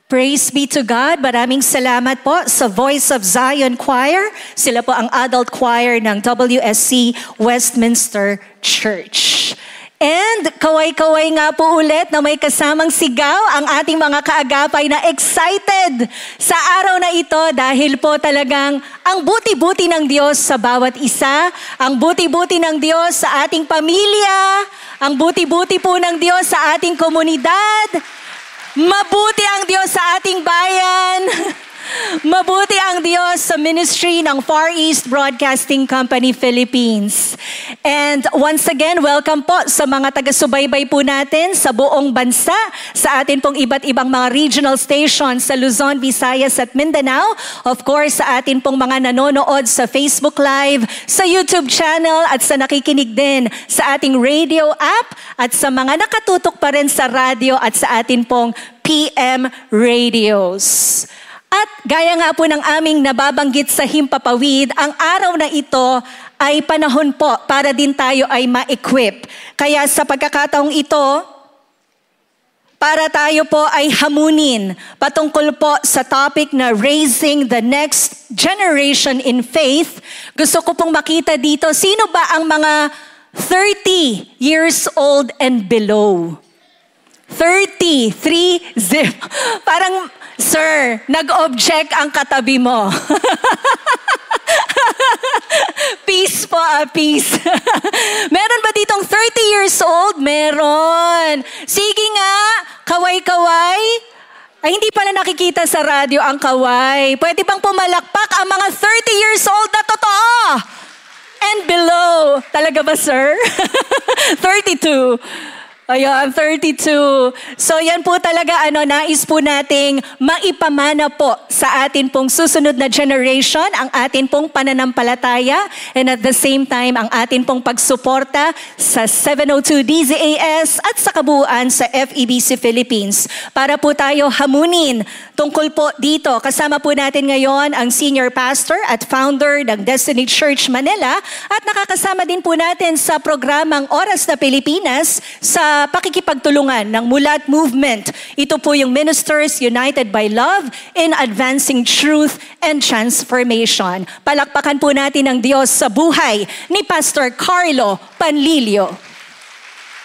Praise be to God. Maraming salamat po sa Voice of Zion Choir. Sila po ang adult choir ng WSC Westminster Church. And kaway-kaway nga po ulit na may kasamang sigaw ang ating mga kaagapay na excited sa araw na ito dahil po talagang ang buti-buti ng Diyos sa bawat isa, ang buti-buti ng Diyos sa ating pamilya, ang buti-buti po ng Diyos sa ating komunidad. Mabuti ang Diyos sa ating bayan. Mabuti ang Diyos sa ministry ng Far East Broadcasting Company Philippines. And once again, welcome po sa mga taga-subaybay po natin sa buong bansa, sa atin pong iba't ibang mga regional stations sa Luzon, Visayas at Mindanao. Of course, sa atin pong mga nanonood sa Facebook Live, sa YouTube channel at sa nakikinig din sa ating radio app at sa mga nakatutok pa rin sa radyo at sa atin pong PM radios. At gaya nga po ng aming nababanggit sa Himpapawid, ang araw na ito ay panahon po para din tayo ay ma-equip. Kaya sa pagkakataong ito, para tayo po ay hamunin patungkol po sa topic na raising the next generation in faith. Gusto ko pong makita dito, sino ba ang mga 30 years old and below? 30, 3-0. Parang, sir, nag-object ang katabi mo. Peace po, peace. Meron ba ditong 30 years old? Meron. Sige nga, kaway-kaway. Ay, hindi pala nakikita sa radyo ang kaway. Pwede bang pumalakpak ang mga 30 years old na totoo? And below. Talaga ba, sir? 32. Ayan, 32. So yan po talaga, nais po nating maipamana po sa atin pong susunod na generation, ang atin pong pananampalataya, and at the same time, ang atin pong pagsuporta sa 702 DZAS at sa kabuuan sa FEBC Philippines. Para po tayo hamunin tungkol po dito. Kasama po natin ngayon ang Senior Pastor at Founder ng Destiny Church Manila at nakakasama din po natin sa programang Oras na Pilipinas sa pakikipagtulungan ng Mulat Movement. Ito po yung Ministers United by Love in Advancing Truth and Transformation. Palakpakan po natin ang Diyos sa buhay ni Pastor Carlo Panlilio.